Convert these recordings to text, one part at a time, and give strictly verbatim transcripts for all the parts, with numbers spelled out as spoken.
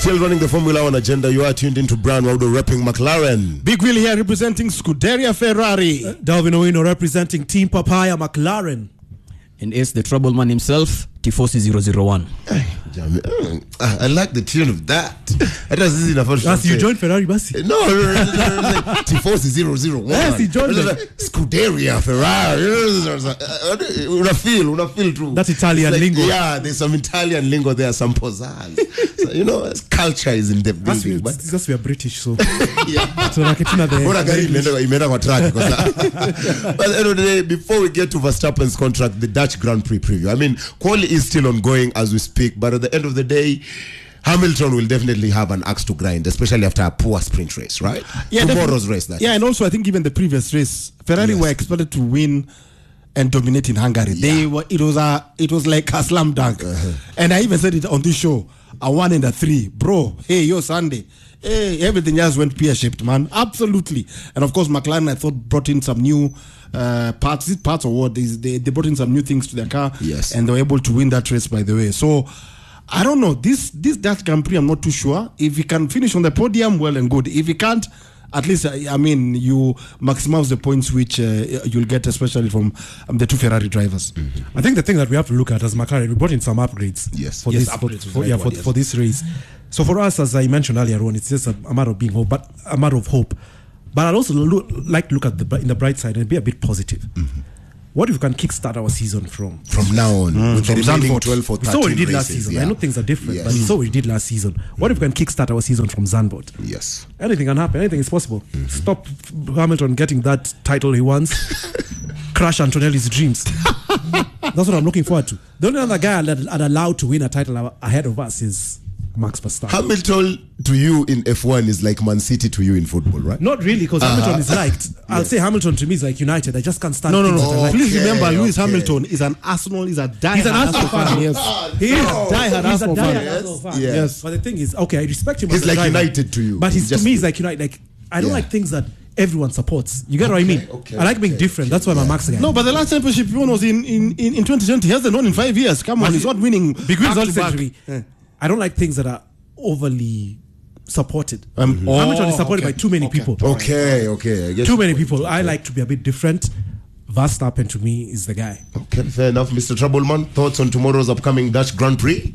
Still running the Formula One agenda. You are tuned into Brian Waudo repping McLaren. Big Willie here representing Scuderia Ferrari. Uh, Dalvin Owino representing Team Papaya McLaren. And it's the trouble man himself, Tifosi zero zero one. I, I like the tune of that. That's you joined Ferrari, Basi. No, no, no, no, no, Tifosi zero zero one. Yes, he joined them. Scuderia Ferrari. Una feel, una feel true. That's Italian like, lingo. Yeah, there's some Italian lingo there, some pizzazz. So, you know, culture is in the building. But because we are British, so yeah. So like it's not there. But at the end of the day, before we get to Verstappen's contract, the Dutch Grand Prix preview. I mean, quali is still ongoing as we speak, but at the end of the day, Hamilton will definitely have an axe to grind, especially after a poor sprint race, right? Yeah, tomorrow's race. That yeah, is. And also I think even the previous race, Ferrari yes. were expected to win and dominate in Hungary. Yeah. They were. It was a. It was like a slam dunk. Uh-huh. And I even said it on this show. A one and a three, bro. Hey, yo, Sunday. Hey, everything else went pear-shaped, man. Absolutely. And of course, McLaren, I thought, brought in some new uh, parts. Is it parts or what? They, they they brought in some new things to their car. Yes. And they were able to win that race, by the way. So, I don't know. This this Dutch Grand Prix, I'm not too sure. If he can finish on the podium, well and good. If he can't, at least, I mean, you maximize the points which uh, you'll get, especially from um, the two Ferrari drivers. Mm-hmm. I think the thing that we have to look at as McLaren, we brought in some upgrades. Yes. For yes, this, upgrades for, yeah, for, yes. for this race. So for us, as I mentioned earlier on, it's just a, a matter of being hope, but a matter of hope. But I'd also look, like to look at the in the bright side and be a bit positive. Mm-hmm. What if we can kickstart our season from from now on mm. with from the remaining twelve or thirteen so we did races, last season. Yeah. I know things are different, yes. but so we did last season. What if we can kickstart our season from Zandvoort? Yes, anything can happen. Anything is possible. Mm-hmm. Stop Hamilton getting that title he wants. Crash Antonelli's dreams. That's what I'm looking forward to. The only other guy that are allowed to win a title ahead of us is Max Verstappen. Hamilton to you in F one is like Man City to you in football, right? Not really, because uh-huh. Hamilton is liked. I'll yes. say Hamilton to me is like United. I just can't stand. No, no, no. Okay, Please remember, okay. Lewis Hamilton is an Arsenal. He's a die. He's an Arsenal fan. Yes, he is no. diehard Arsenal fan. Yes. fan. Yes. yes. But the thing is, okay, I respect him. He's as a like driver, United to you. But he's just to me, he's like United. Like I don't yeah. like things that everyone supports. You get okay, what I mean? Okay, I like okay, being different. okay, That's why yeah. my Max guy. No, but the last championship he won was in, in, in, in twenty twenty. He hasn't won in five years. Come on, he's not winning. Big wins all century. Yeah. I don't like things that are overly supported. Um, mm-hmm. Hamilton is supported okay. by too many okay. people. Okay, okay. I guess too many people. I like to be a bit different. Verstappen to me is the guy. Okay, fair enough, Mister Troubleman. Thoughts on tomorrow's upcoming Dutch Grand Prix?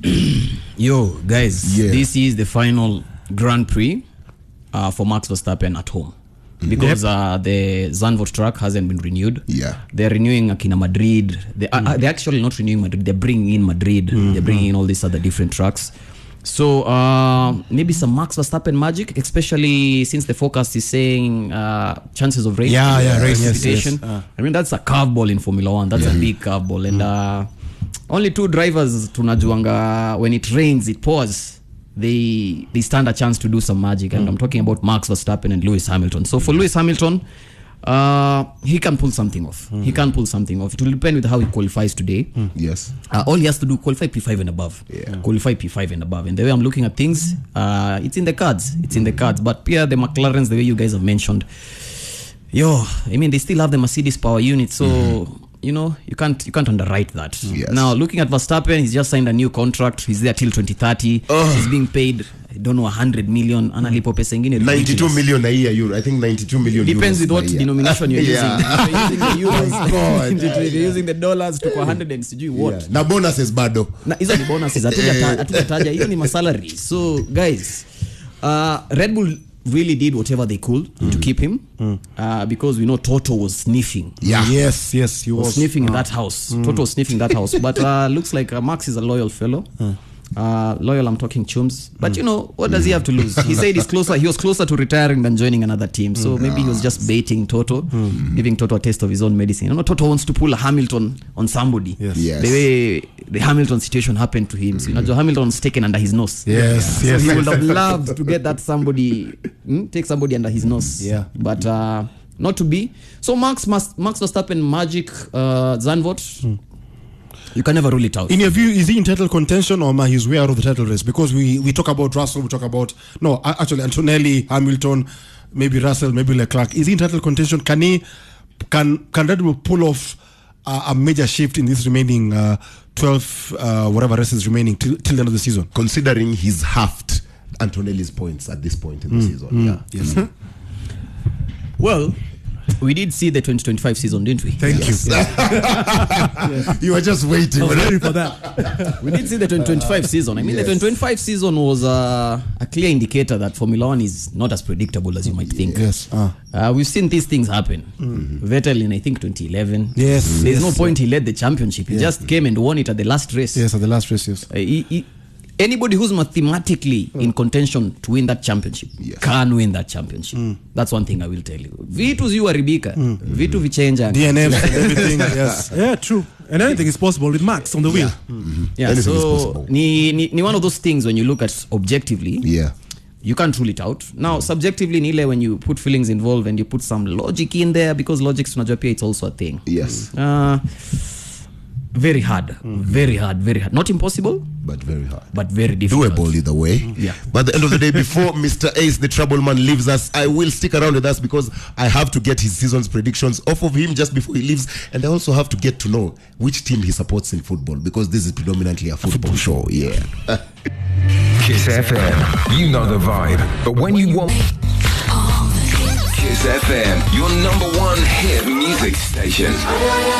Yo, guys, yeah. this is the final Grand Prix uh, for Max Verstappen at home. Because yep. uh, the Zandvoort track hasn't been renewed. Yeah, they're renewing Akina Madrid. They mm. uh, they're actually not renewing Madrid. They're bringing in Madrid. Mm-hmm. They're bringing in all these other different tracks. So uh, maybe some Max Verstappen magic, especially since the forecast is saying uh, chances of rain. Yeah, yeah, rain. Yes, yes. Uh. I mean, that's a curveball in Formula One. That's yeah. a big curveball, and mm. uh, only two drivers tunajuanga when it rains, it pours. They they stand a chance to do some magic, and mm. I'm talking about Max Verstappen and Lewis Hamilton. So for Lewis Hamilton, uh, he can pull something off. Mm. He can pull something off. It will depend with how he qualifies today. Mm. Yes. Uh, all he has to do qualify P five and above. Yeah. Qualify P five and above. And the way I'm looking at things, uh, it's in the cards. It's in the cards. But Pierre, the McLarens, the way you guys have mentioned, yo, I mean, they still have the Mercedes power unit, so. Mm-hmm. You know, you can't you can't underwrite that. Yes. Now, looking at Verstappen, he's just signed a new contract. He's there till twenty thirty. Oh. He's being paid, I don't know, one hundred million. Analipo pesa ingine ninety-two million a year. Euro. I think ninety-two million. Depends euros with what denomination you're yeah. using. If you're using the euros, God, if you're yeah. using the dollars to one hundred and sijui what. Yeah. Na bonuses bado. Na hizo ni bonuses. Hatujataja. Hizo ni masalary. So, guys, uh, Red Bull really did whatever they could mm. to keep him mm. uh, because we know Toto was sniffing. Yeah. Yes, yes, he was, was sniffing uh, in that house. Mm. Toto was sniffing that house. But uh, looks like uh, Max is a loyal fellow. Mm. Uh, loyal, I'm talking chums. But mm. you know, what does he have to lose? He said he's closer. He was closer to retiring than joining another team. So mm. maybe he was just baiting Toto, mm. giving Toto a taste of his own medicine. You know, Toto wants to pull a Hamilton on somebody. Yes. Yes. The way the Hamilton situation happened to him. So you know, Hamilton's taken under his nose. Yes, yeah. yes. So he would have loved to get that somebody, hmm, take somebody under his nose. Yeah. But uh, not to be. So Max must Max Verstappen magic uh, Zandvoort. Mm. You can never rule it out. In your view, is he in title contention or he's way out of the title race? Because we, we talk about Russell, we talk about no, actually Antonelli, Hamilton, maybe Russell, maybe Leclerc. Is he in title contention? Can he can can Red Bull pull off uh, a major shift in this remaining uh, twelve uh, whatever races remaining till, till the end of the season? Considering he's halved Antonelli's points at this point in the season. Yeah. Yes. Well, We did see the twenty twenty-five season, didn't we? thank you. You were just waiting. I was ready for that. We did see the twenty twenty-five season. I mean, yes. the twenty twenty-five season was uh, a clear indicator that Formula One is not as predictable as you might think. Yes. Ah. Uh, we've seen these things happen. Mm-hmm. Vettel in, I think, twenty eleven. Yes. There's yes. no point he led the championship. He Yeah. just came and won it at the last race. Yes, at the last race, yes. Uh, he, he, anybody who's mathematically in contention to win that championship Yes. can win that championship. That's one thing I will tell you. Vitu ziwaribika. Vitu vichenja. D N F and everything, yes. Yeah, true. And anything is possible with Max on the wheel. Yeah, Anything is so possible. ni, ni, ni one of those things when you look at objectively, Yeah. you can't rule it out. Now, subjectively, Nile, when you put feelings involved and you put some logic in there, because logic, it's also a thing. Yes. Uh, very hard. Very hard. Very hard. Not impossible, But very hard. but very difficult. Doable either way. Yeah. But at the end of the day, before Mister Ace, the trouble man, leaves us, I will stick around with us because I have to get his season's predictions off of him just before he leaves. And I also have to get to know which team he supports in football because this is predominantly a football show. Yeah. Kiss F M, you know the vibe. But when you want Kiss F M, your number one hit music station.